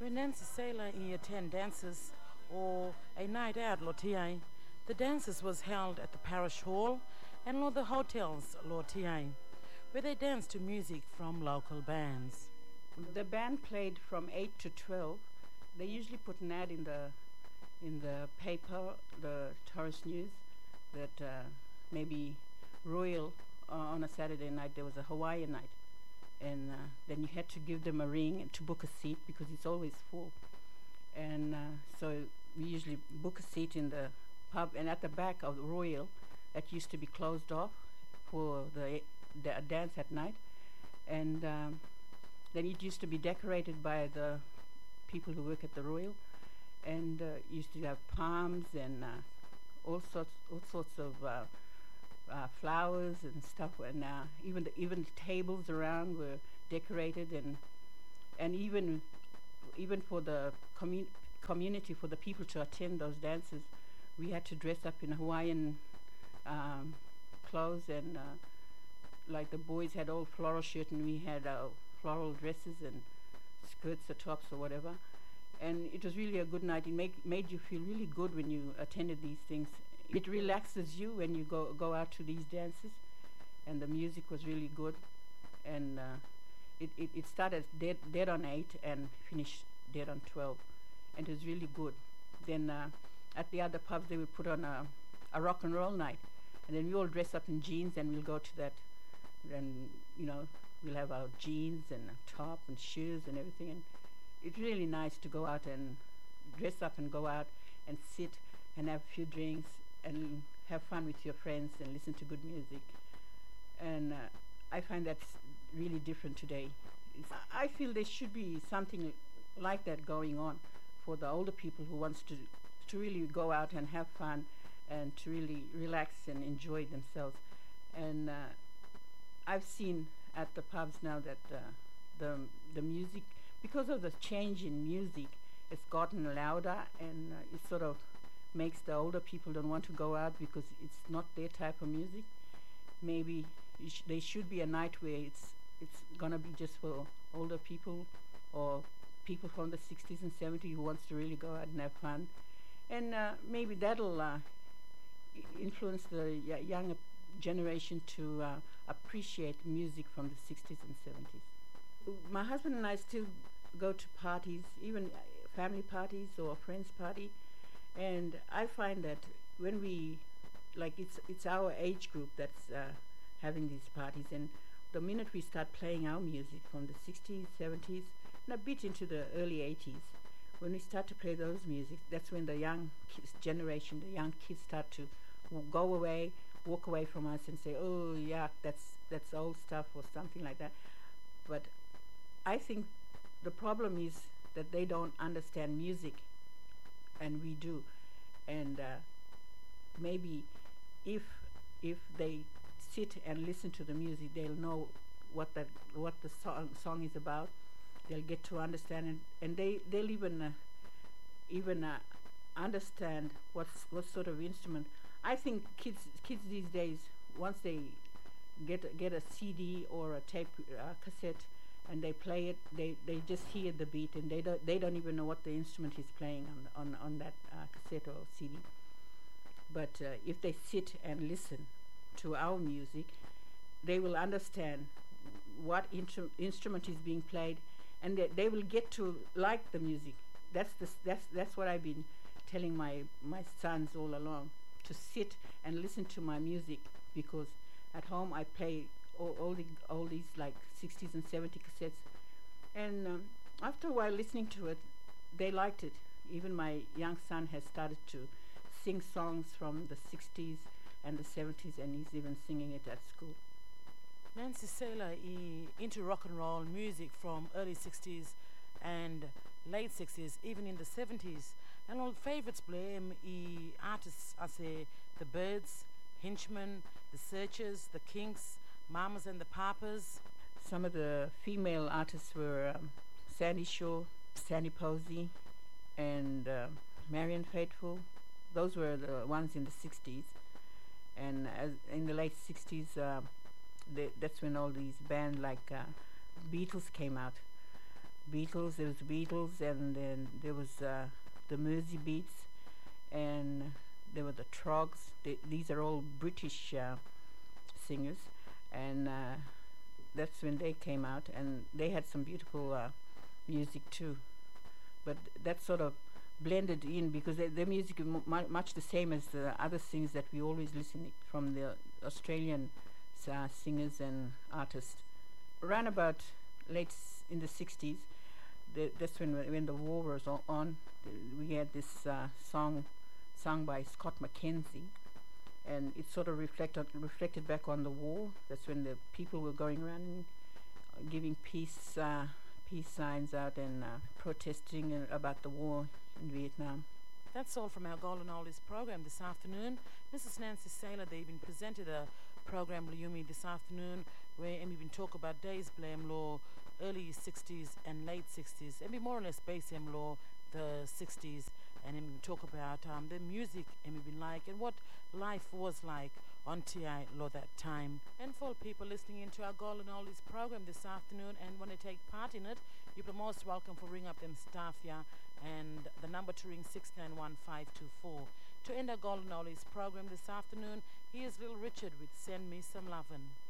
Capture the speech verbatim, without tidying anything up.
When Nancy Sailor in attend dances or a night out Lotiai, the dances was held at the parish hall and all the hotels Lotiai, where they danced to music from local bands. The band played from eight to twelve. They usually put an ad in the in the paper, the tourist news, that uh, maybe Royal uh, on a Saturday night there was a Hawaiian night, and uh, then you had to give them a ring to book a seat because it's always full. And uh, so we usually book a seat in the pub, and at the back of the Royal, that used to be closed off for the, the dance at night, and um, then it used to be decorated by the people who work at the Royal, and uh, used to have palms and uh, all sorts, all sorts of uh, uh, flowers and stuff, and uh, even the, even the tables around were decorated, and and even even for the commun- community, for the people to attend those dances, we had to dress up in Hawaiian um, clothes, and uh, like the boys had all floral shirt, and we had uh, floral dresses and skirts or tops or whatever. And it was really a good night. It make, made you feel really good when you attended these things. It relaxes you when you go go out to these dances, and the music was really good. And uh, it, it, it started dead, dead on eight and finished dead on twelve, and it was really good. Then uh, at the other pubs they would put on a, a rock and roll night, and then we all dress up in jeans and we'll go to that. And you know, we'll have our jeans and a top and shoes and everything, and it's really nice to go out and dress up and go out and sit and have a few drinks and have fun with your friends and listen to good music. And uh, I find that's really different today. It's, I feel there should be something like that going on for the older people who wants to to really go out and have fun and to really relax and enjoy themselves. And uh, I've seen at the pubs now that uh, the the music, because of the change in music, it's gotten louder, and uh, it sort of makes the older people don't want to go out because it's not their type of music. Maybe sh- there should be a night where it's it's gonna be just for older people or people from the sixties and seventies who wants to really go out and have fun, and uh, maybe that'll uh, I- influence the y- younger generation to uh, appreciate music from the sixties and seventies. My husband and I still go to parties, even uh, family parties or friends party, and I find that when we, like it's it's our age group that's uh, having these parties, and the minute we start playing our music from the sixties, seventies, and a bit into the early eighties, when we start to play those music, that's when the young kids generation, the young kids start to w- go away, walk away from us and say, oh yeah, that's that's old stuff or something like that. But I think the problem is that they don't understand music, and we do. And uh, maybe if if they sit and listen to the music, they'll know what that what the song song is about. They'll get to understand it, and they they'll even uh, even uh, understand what's what sort of instrument. I think kids kids these days, once they get a- get a C D or a tape uh, cassette and they play it, they, they just hear the beat, and they don't they don't even know what the instrument is playing on the, on on that uh, cassette or C D. But uh, if they sit and listen to our music, they will understand what intru- instrument is being played, and they, they will get to like the music. That's the s- that's that's what I've been telling my my sons all along, to sit and listen to my music, because at home I play all, all, the, all these like sixties and seventies cassettes, and um, after a while listening to it, they liked it. Even my young son has started to sing songs from the sixties and the seventies, and he's even singing it at school. Nancy Sailor i into rock and roll music from early sixties and late sixties, even in the seventies. And all favorites blame i artists as the Birds, Hinchmen, the Searchers, the Kinks, Mamas and the Papas. Some of the female artists were um, Sandy Shaw, Sandy Posey, and uh, Marian Faithfull. Those were the ones in the sixties. And as in the late sixties, uh, the, that's when all these bands like uh, Beatles came out. Beatles. There was the Beatles, and then there was uh, the Mersey Beats, and there were the Trogs. They, these are all British uh, singers, and uh, that's when they came out, and they had some beautiful uh, music too. But that sort of blended in because their, their music is mu- mu- much the same as the other things that we always listen i- from the Australian uh, singers and artists. Around about late s- in the sixties, the, that's when when the war was o- on. th- We had this uh, song sung by Scott McKenzie, and it sort of reflected reflected back on the war. That's when the people were going around and uh, giving peace uh, peace signs out and uh, protesting uh, about the war in Vietnam. That's all from our Golden Oldies program this afternoon. Missus Nancy Saylor, they even presented a program, Liumi, this afternoon, where and we've been talk about Days Blame Law, early sixties and late sixties, and we more or less base M Law, the sixties, and then we talk about um, the music and we've been like and what life was like on T I Law that time. And for people listening into our Golden Oldies program this afternoon and want to take part in it, you're most welcome for ring up them staff here, and the number to ring six nine one five two four. To end our Golden Oldies program this afternoon, here's Little Richard with Send Me Some Lovin'.